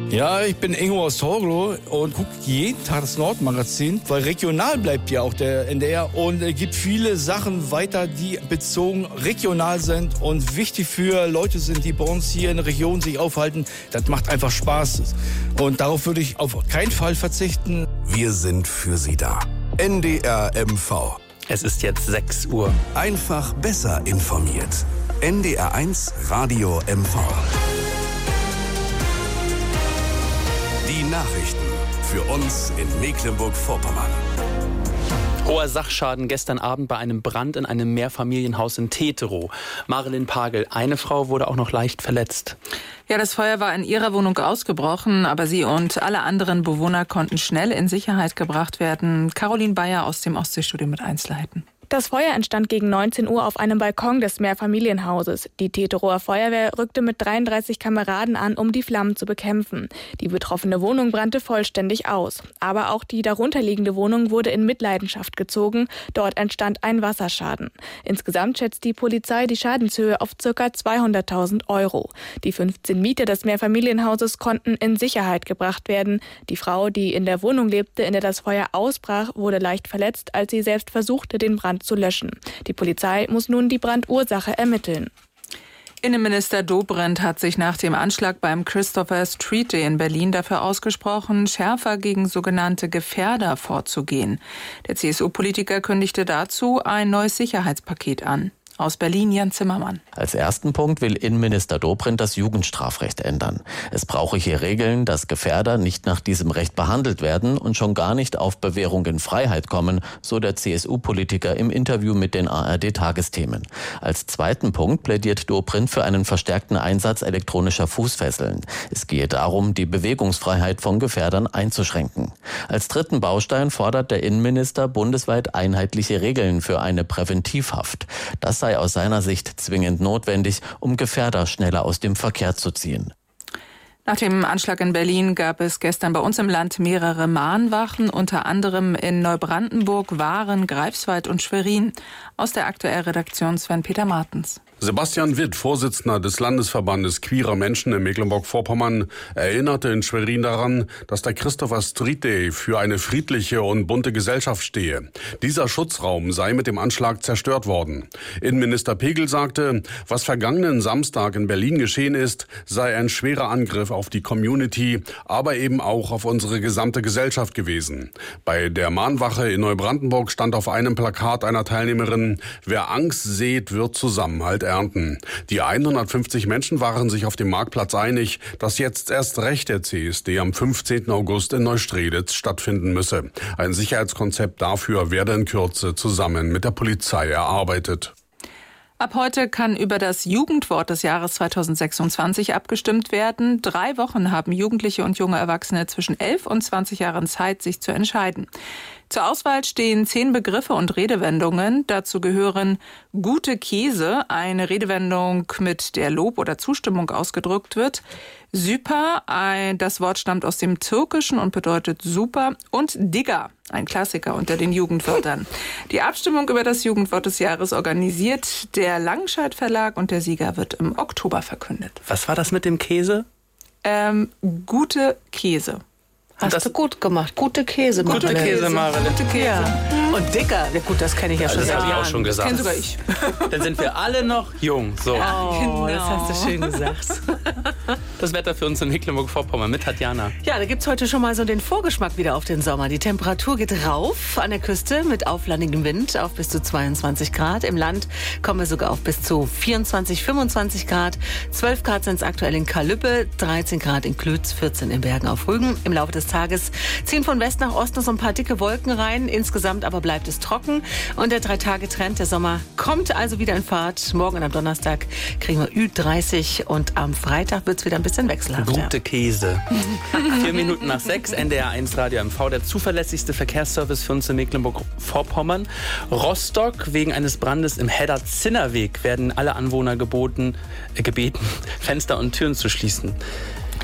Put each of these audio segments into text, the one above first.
Ja, ich bin Ingo aus Torgelow und gucke jeden Tag das Nordmagazin, weil regional bleibt ja auch der NDR und gibt viele Sachen weiter, die bezogen regional sind und wichtig für Leute sind, die bei uns hier in der Region sich aufhalten. Das macht einfach Spaß und darauf würde ich auf keinen Fall verzichten. Wir sind für Sie da. NDR MV. Es ist jetzt 6 Uhr. Einfach besser informiert. NDR 1 Radio MV. Die Nachrichten für uns in Mecklenburg-Vorpommern. Hoher Sachschaden gestern Abend bei einem Brand in einem Mehrfamilienhaus in Teterow. Marilyn Pagel, eine Frau wurde auch noch leicht verletzt. Ja, das Feuer war in ihrer Wohnung ausgebrochen, aber sie und alle anderen Bewohner konnten schnell in Sicherheit gebracht werden. Caroline Bayer aus dem Ostseestudio mit Einzelheiten. Das Feuer entstand gegen 19 Uhr auf einem Balkon des Mehrfamilienhauses. Die Teterower Feuerwehr rückte mit 33 Kameraden an, um die Flammen zu bekämpfen. Die betroffene Wohnung brannte vollständig aus. Aber auch die darunterliegende Wohnung wurde in Mitleidenschaft gezogen. Dort entstand ein Wasserschaden. Insgesamt schätzt die Polizei die Schadenshöhe auf ca. 200.000 €. Die 15 Mieter des Mehrfamilienhauses konnten in Sicherheit gebracht werden. Die Frau, die in der Wohnung lebte, in der das Feuer ausbrach, wurde leicht verletzt, als sie selbst versuchte, den Brand zu löschen. Die Polizei muss nun die Brandursache ermitteln. Innenminister Dobrindt hat sich nach dem Anschlag beim Christopher Street Day in Berlin dafür ausgesprochen, schärfer gegen sogenannte Gefährder vorzugehen. Der CSU-Politiker kündigte dazu ein neues Sicherheitspaket an. Aus Berlin Jan Zimmermann. Als ersten Punkt will Innenminister Dobrindt das Jugendstrafrecht ändern. Es brauche hier Regeln, dass Gefährder nicht nach diesem Recht behandelt werden und schon gar nicht auf Bewährung in Freiheit kommen, so der CSU-Politiker im Interview mit den ARD-Tagesthemen. Als zweiten Punkt plädiert Dobrindt für einen verstärkten Einsatz elektronischer Fußfesseln. Es gehe darum, die Bewegungsfreiheit von Gefährdern einzuschränken. Als dritten Baustein fordert der Innenminister bundesweit einheitliche Regeln für eine Präventivhaft. Das sei aus seiner Sicht zwingend notwendig, um Gefährder schneller aus dem Verkehr zu ziehen. Nach dem Anschlag in Berlin gab es gestern bei uns im Land mehrere Mahnwachen, unter anderem in Neubrandenburg, Waren, Greifswald und Schwerin. Aus der Aktuell-Redaktion Sven-Peter Martens. Sebastian Witt, Vorsitzender des Landesverbandes queerer Menschen in Mecklenburg-Vorpommern, erinnerte in Schwerin daran, dass der Christopher Street Day für eine friedliche und bunte Gesellschaft stehe. Dieser Schutzraum sei mit dem Anschlag zerstört worden. Innenminister Pegel sagte, was vergangenen Samstag in Berlin geschehen ist, sei ein schwerer Angriff auf die Community, aber eben auch auf unsere gesamte Gesellschaft gewesen. Bei der Mahnwache in Neubrandenburg stand auf einem Plakat einer Teilnehmerin, wer Angst sät, wird Zusammenhalt ernten. Die 150 Menschen waren sich auf dem Marktplatz einig, dass jetzt erst recht der CSD am 15. August in Neustrelitz stattfinden müsse. Ein Sicherheitskonzept dafür werde in Kürze zusammen mit der Polizei erarbeitet. Ab heute kann über das Jugendwort des Jahres 2026 abgestimmt werden. 3 Wochen haben Jugendliche und junge Erwachsene zwischen 11 und 20 Jahren Zeit, sich zu entscheiden. Zur Auswahl stehen 10 Begriffe und Redewendungen. Dazu gehören gute Käse, eine Redewendung, mit der Lob oder Zustimmung ausgedrückt wird. Super, das Wort stammt aus dem Türkischen und bedeutet super. Und Digger, ein Klassiker unter den Jugendwörtern. Die Abstimmung über das Jugendwort des Jahres organisiert der Langenscheidt Verlag und der Sieger wird im Oktober verkündet. Was war das mit dem Käse? Gute Käse. Hast du gut gemacht. Gute Käse, Marilyn. Gute Käse, Marilyn. Gute Käse. Ja. Und dicker. Ja gut, das kenne ich ja schon. Das habe ich auch schon gesagt. Das kenne sogar ich. Dann sind wir alle noch jung. So. Oh, das hast du schön gesagt. Das Wetter für uns in Mecklenburg-Vorpommern mit Tatjana. Ja, da gibt's heute schon mal so den Vorgeschmack wieder auf den Sommer. Die Temperatur geht rauf an der Küste mit auflandigem Wind auf bis zu 22 Grad. Im Land kommen wir sogar auf bis zu 24, 25 Grad. 12 Grad sind es aktuell in Kalübbe, 13 Grad in Klütz, 14 in Bergen auf Rügen. Im Laufe des Tages ziehen von West nach Osten so ein paar dicke Wolken rein. Insgesamt aber bleibt es trocken. Und der 3-Tage-Trend, der Sommer, kommt also wieder in Fahrt. Morgen und am Donnerstag kriegen wir Ü30 und am Freitag wird es wieder ein bisschen wechselhafter. Gute Käse. 4 Minuten nach 6, NDR 1 Radio MV, der zuverlässigste Verkehrsservice für uns in Mecklenburg-Vorpommern. Rostock, wegen eines Brandes im Hedda-Zinner Weg werden alle Anwohner gebeten, Fenster und Türen zu schließen.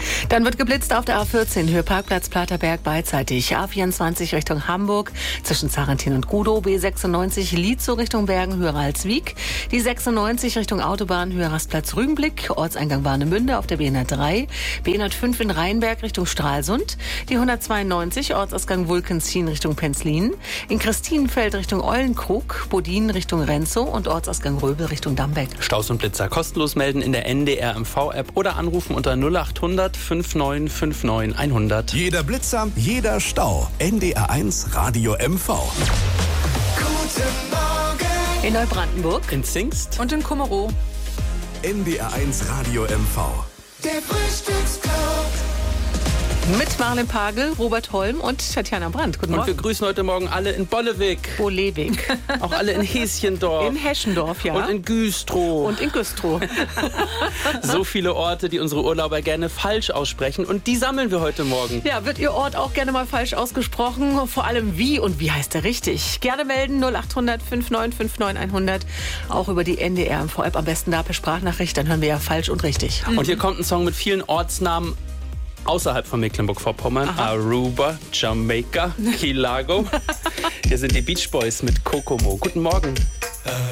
Dann wird geblitzt auf der A14, Höhe Parkplatz Platerberg beidseitig. A24 Richtung Hamburg, zwischen Zarentin und Gudow. B96 Lietzow Richtung Bergen, höher als Wiek. Die 96 Richtung Autobahn, höher Rastplatz Rügenblick. Ortseingang Warnemünde auf der B103. B105 in Rheinberg Richtung Stralsund. Die 192 Ortsausgang Wulkenzien Richtung Penzlin. In Christinenfeld Richtung Eulenkrug. Bodin Richtung Renzow und Ortsausgang Röbel Richtung Dambeck. Staus und Blitzer kostenlos melden in der NDR MV-App oder anrufen unter 0800 5959 100. Jeder Blitzer, jeder Stau. NDR1 Radio MV. Guten Morgen. In Neubrandenburg. In Zingst. Und in Kummerow. NDR1 Radio MV. Der Frühstücksclub. Mit Marlen Pagel, Robert Holm und Tatjana Brandt. Guten Und wir Morgen. grüßen heute Morgen alle in Bollewig. Bolewig. Auch alle in Häschendorf. In Heschendorf, ja. Und in Güstrow. Und in Güstrow. So viele Orte, die unsere Urlauber gerne falsch aussprechen. Und die sammeln wir heute Morgen. Ja, wird Ihr Ort auch gerne mal falsch ausgesprochen? Vor allem wie und wie heißt er richtig? Gerne melden 0800 5959 100. Auch über die NDR MV-App. Am besten da per Sprachnachricht, dann hören wir ja falsch und richtig. Und hier kommt ein Song mit vielen Ortsnamen außerhalb von Mecklenburg-Vorpommern. Aruba, Jamaika, Key Largo. Hier sind die Beach Boys mit Kokomo. Guten Morgen.